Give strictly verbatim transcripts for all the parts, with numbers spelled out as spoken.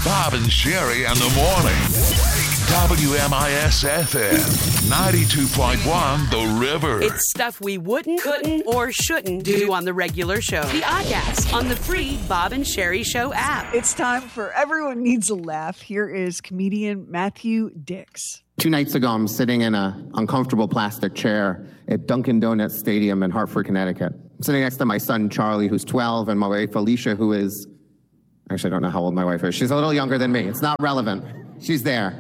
Bob and Sherry in the morning. W M I S F M, ninety-two point one The River. It's stuff we wouldn't, couldn't, or shouldn't do on the regular show. The Oddcast on the free Bob and Sherry Show app. It's time for Everyone Needs a Laugh. Here is comedian Matthew Dix. Two nights ago, I'm sitting in an uncomfortable plastic chair at Dunkin' Donuts Stadium in Hartford, Connecticut. I'm sitting next to my son, Charlie, who's twelve, and my wife, Alicia, who is... Actually, I don't know how old my wife is. She's a little younger than me. It's not relevant. She's there.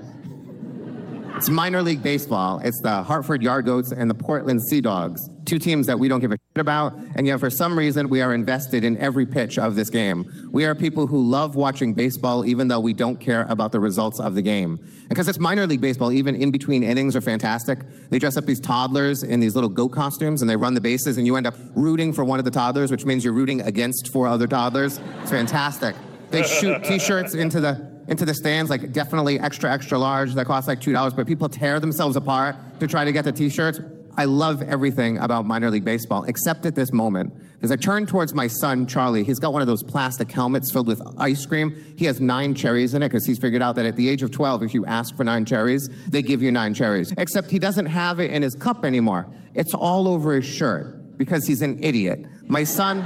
It's minor league baseball. It's the Hartford Yard Goats and the Portland Sea Dogs, two teams that we don't give a shit about, and yet for some reason we are invested in every pitch of this game. We are people who love watching baseball even though we don't care about the results of the game. Because it's minor league baseball, even in between innings are fantastic. They dress up these toddlers in these little goat costumes and they run the bases and you end up rooting for one of the toddlers, which means you're rooting against four other toddlers. It's fantastic. They shoot t-shirts into the into the stands, like definitely extra, extra large, that cost like two dollars, but people tear themselves apart to try to get the t-shirts. I love everything about minor league baseball, except at this moment. As I turn towards my son, Charlie, he's got one of those plastic helmets filled with ice cream. He has nine cherries in it because he's figured out that at the age of twelve, if you ask for nine cherries, they give you nine cherries. Except he doesn't have it in his cup anymore. It's all over his shirt because he's an idiot. My son...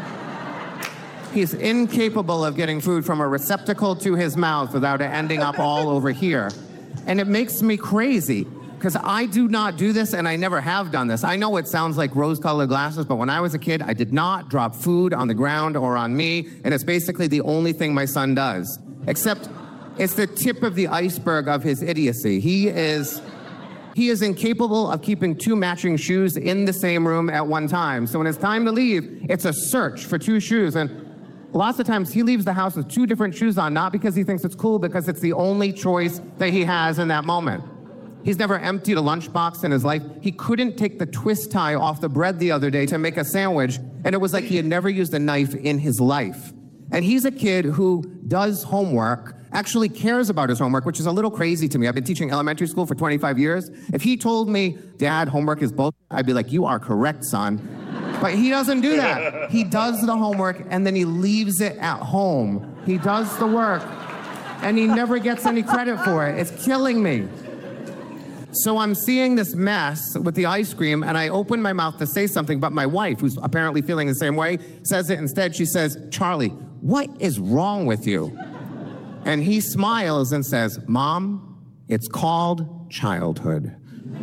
He's incapable of getting food from a receptacle to his mouth without it ending up all over here. And it makes me crazy, because I do not do this, and I never have done this. I know it sounds like rose-colored glasses, but when I was a kid, I did not drop food on the ground or on me, and it's basically the only thing my son does. Except it's the tip of the iceberg of his idiocy. He is... He is incapable of keeping two matching shoes in the same room at one time. So when it's time to leave, it's a search for two shoes, and lots of times he leaves the house with two different shoes on, not because he thinks it's cool, because it's the only choice that he has in that moment. He's never emptied a lunchbox in his life. He couldn't take the twist tie off the bread the other day to make a sandwich, and it was like he had never used a knife in his life. And he's a kid who does homework, actually cares about his homework, which is a little crazy to me. I've been teaching elementary school for twenty-five years. If he told me, Dad, homework is bullshit, I'd be like, you are correct, son. But he doesn't do that. He does the homework, and then he leaves it at home. He does the work, and he never gets any credit for it. It's killing me. So I'm seeing this mess with the ice cream, and I open my mouth to say something, but my wife, who's apparently feeling the same way, says it instead. She says, Charlie, what is wrong with you? And he smiles and says, Mom, it's called childhood.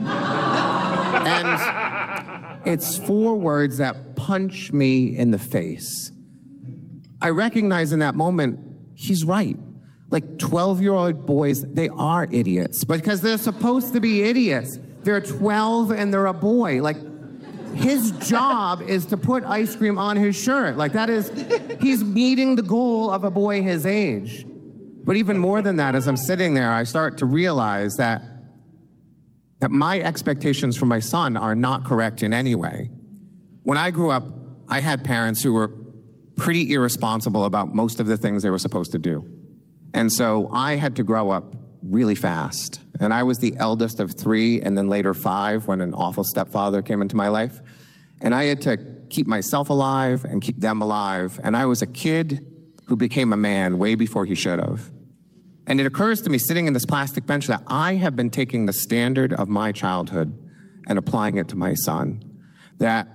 And it's four words that punch me in the face. I recognize in that moment, he's right. Like twelve-year-old boys, they are idiots because they're supposed to be idiots. They're twelve and they're a boy. Like, his job is to put ice cream on his shirt. Like, that is, he's meeting the goal of a boy his age. But even more than that, as I'm sitting there, I start to realize that that my expectations for my son are not correct in any way. When I grew up, I had parents who were pretty irresponsible about most of the things they were supposed to do. And so I had to grow up really fast. And I was the eldest of three and then later five when an awful stepfather came into my life. And I had to keep myself alive and keep them alive. And I was a kid who became a man way before he should have. And it occurs to me sitting in this plastic bench that I have been taking the standard of my childhood and applying it to my son. That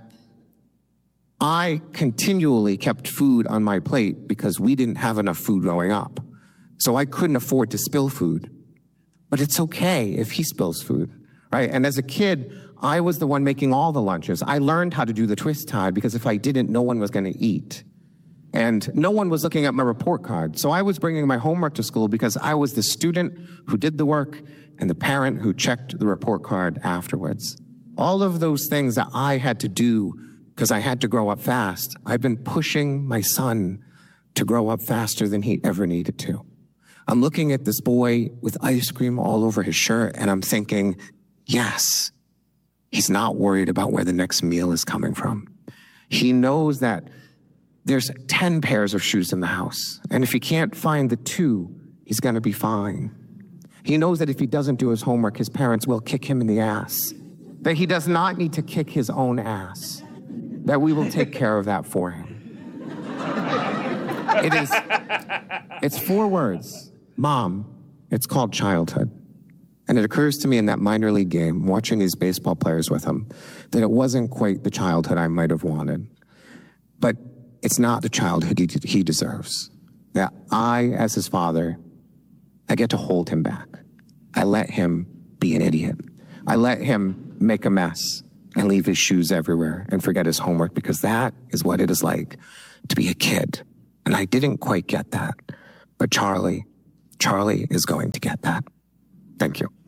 I continually kept food on my plate because we didn't have enough food growing up. So I couldn't afford to spill food. But it's okay if he spills food, right? And as a kid, I was the one making all the lunches. I learned how to do the twist tie because if I didn't, no one was going to eat. And no one was looking at my report card. So I was bringing my homework to school because I was the student who did the work and the parent who checked the report card afterwards. All of those things that I had to do because I had to grow up fast, I've been pushing my son to grow up faster than he ever needed to. I'm looking at this boy with ice cream all over his shirt, and I'm thinking, yes, he's not worried about where the next meal is coming from. He knows that there's ten pairs of shoes in the house, and if he can't find the two, he's gonna be fine. He knows that if he doesn't do his homework, his parents will kick him in the ass. That he does not need to kick his own ass. That we will take care of that for him. It is, it's four words. Mom, it's called childhood. And it occurs to me in that minor league game, watching these baseball players with him, that it wasn't quite the childhood I might have wanted. But it's not the childhood he, he deserves. That I, as his father, I get to hold him back. I let him be an idiot. I let him make a mess and leave his shoes everywhere and forget his homework, because that is what it is like to be a kid. And I didn't quite get that. But Charlie, Charlie is going to get that. Thank you.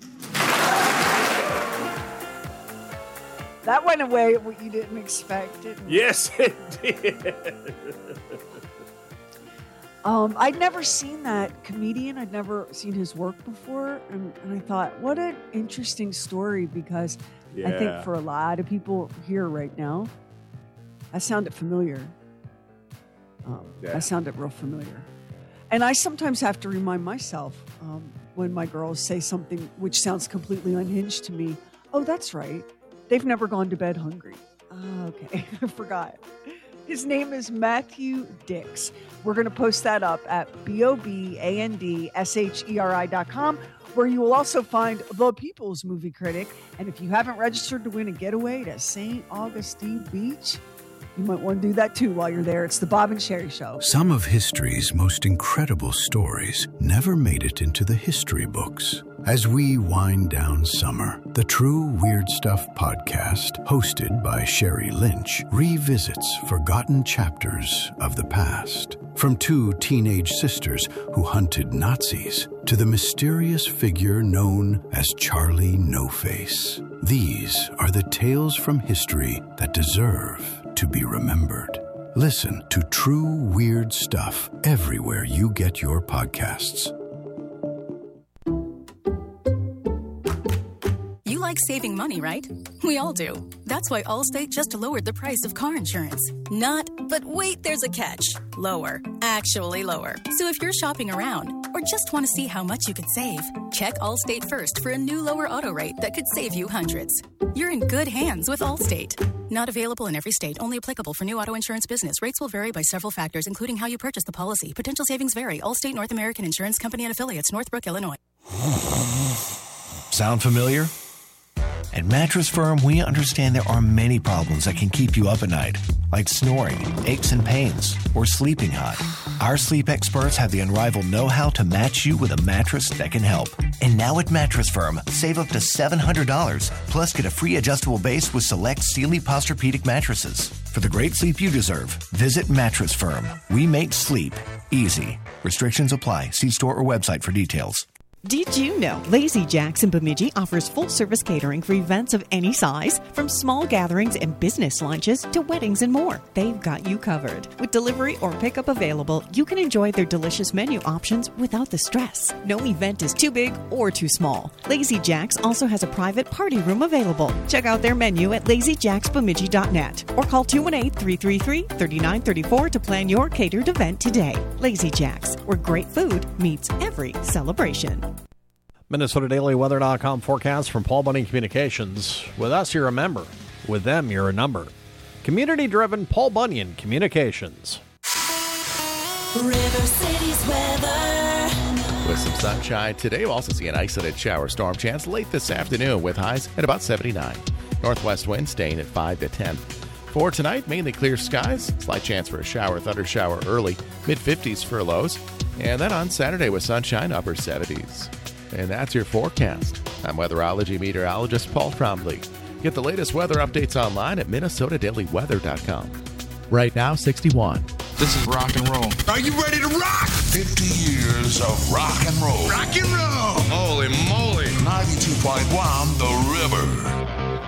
That went away what you didn't expect, didn't it? Yes, it did. Um, I'd never seen that comedian. I'd never seen his work before. And, and I thought, what an interesting story, because Yeah. I think for a lot of people here right now, that sounded familiar. Um, Yeah. That sounded real familiar. And I sometimes have to remind myself um, when my girls say something which sounds completely unhinged to me, oh, that's right. They've never gone to bed hungry. Oh, okay. I forgot. His name is Matthew Dicks. We're going to post that up at B O B A N D S H E R I dot com, where you will also find The People's Movie Critic. And if you haven't registered to win a getaway to Saint Augustine Beach, you might want to do that too while you're there. It's the Bob and Sherry Show. Some of history's most incredible stories never made it into the history books. As we wind down summer, the True Weird Stuff podcast, hosted by Sherry Lynch, revisits forgotten chapters of the past. From two teenage sisters who hunted Nazis to the mysterious figure known as Charlie No-Face. These are the tales from history that deserve to be remembered. Listen to True Weird Stuff everywhere you get your podcasts. You like saving money, right? We all do. That's why Allstate just lowered the price of car insurance. Not, but wait, there's a catch. Lower. Actually lower. So if you're shopping around or just want to see how much you could save, check Allstate first for a new lower auto rate that could save you hundreds. You're in good hands with Allstate. Not available in every state. Only applicable for new auto insurance business. Rates will vary by several factors, including how you purchase the policy. Potential savings vary. Allstate North American Insurance Company and Affiliates, Northbrook, Illinois. Sound familiar? At Mattress Firm, we understand there are many problems that can keep you up at night, like snoring, aches and pains, or sleeping hot. Our sleep experts have the unrivaled know-how to match you with a mattress that can help. And now at Mattress Firm, save up to seven hundred dollars, plus get a free adjustable base with select Sealy Posturepedic mattresses. For the great sleep you deserve, visit Mattress Firm. We make sleep easy. Restrictions apply. See store or website for details. Did you know Lazy Jack's in Bemidji offers full-service catering for events of any size, from small gatherings and business lunches to weddings and more? They've got you covered. With delivery or pickup available, you can enjoy their delicious menu options without the stress. No event is too big or too small. Lazy Jack's also has a private party room available. Check out their menu at lazy jacks bemidji dot net or call two one eight, three three three, three nine three four to plan your catered event today. Lazy Jack's, where great food meets every celebration. Minnesota Daily Weather dot com forecast from Paul Bunyan Communications. With us, you're a member. With them, you're a number. Community-driven Paul Bunyan Communications. River City's weather. With some sunshine today, we'll also see an isolated shower storm chance late this afternoon with highs at about seventy-nine. Northwest wind staying at five to ten. For tonight, mainly clear skies. Slight chance for a shower, thunder shower early. mid-fifties for lows. And then on Saturday with sunshine, upper seventies. And that's your forecast. I'm weatherology meteorologist Paul Trombley. Get the latest weather updates online at Minnesota Daily Weather dot com. Right now, sixty-one. This is rock and roll. Are you ready to rock? fifty years of rock and roll. Rock and roll. Holy moly. ninety-two point one The River.